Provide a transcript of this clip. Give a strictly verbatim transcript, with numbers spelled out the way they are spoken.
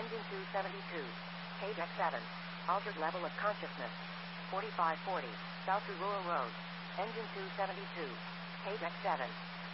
Engine two seventy-two. K deck seven. Altered level of consciousness. forty-five forty. South to Rural Road. Engine two seventy-two. K deck seven.